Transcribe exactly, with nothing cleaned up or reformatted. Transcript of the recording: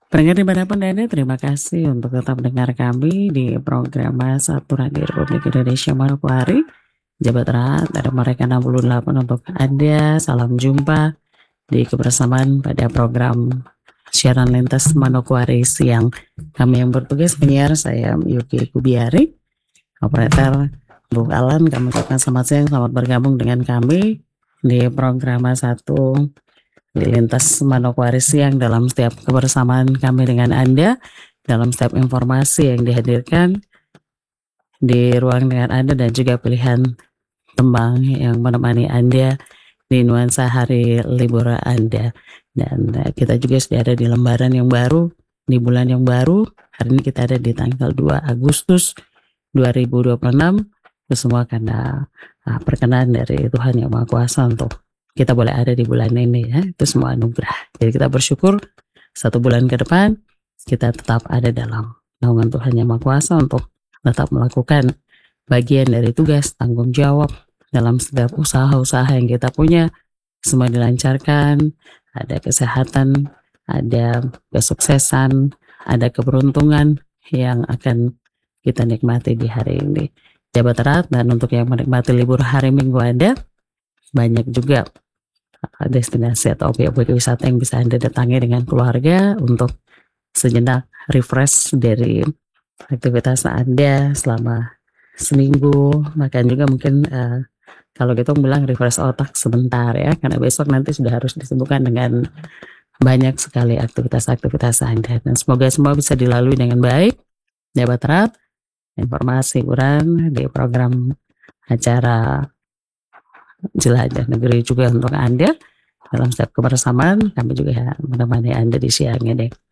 Pendengar dimanapun Anda, terima kasih untuk tetap mendengar kami di program Satu Radio Republik Indonesia Manokwari. Jabat Erat, ada mereka enam puluh delapan untuk Anda. Salam jumpa di kebersamaan pada program siaran lintas Manokwari siang. Kami yang bertugas penyiar, saya Yuki Kubiari, operator Bung Alan. Kami ucapkan selamat siang, selamat bergabung dengan kami di program Satu di lintas Manokwari siang dalam setiap kebersamaan kami dengan Anda, dalam setiap informasi yang dihadirkan di ruang dengan Anda dan juga pilihan tembang yang menemani Anda di nuansa hari libur Anda. Dan uh, kita juga sudah ada di lembaran yang baru, di bulan yang baru. Hari ini kita ada di tanggal dua Agustus dua ribu dua puluh enam. Itu semua karena uh, perkenan dari Tuhan Yang Maha Kuasa untuk kita boleh ada di bulan ini ya. Itu semua anugerah. Jadi kita bersyukur satu bulan ke depan kita tetap ada dalam naungan Tuhan Yang Maha Kuasa untuk tetap melakukan bagian dari tugas tanggung jawab dalam setiap usaha-usaha yang kita punya. Semua dilancarkan, ada kesehatan, ada kesuksesan, ada keberuntungan yang akan kita nikmati di hari ini. Jabat erat, dan untuk yang menikmati libur hari Minggu Anda, banyak juga destinasi atau objek-objek wisata yang bisa Anda datangi dengan keluarga untuk sejenak refresh dari aktivitas Anda selama seminggu. Bahkan juga mungkin uh, kalau gitu bilang refresh otak sebentar ya, karena besok nanti sudah harus disibukkan dengan banyak sekali aktivitas-aktivitas Anda. Dan semoga semua bisa dilalui dengan baik. Jabat erat, informasi hiburan di program acara Jelajah Negeri juga untuk Anda dalam setiap kebersamaan. Kami juga menemani Anda di siang ini.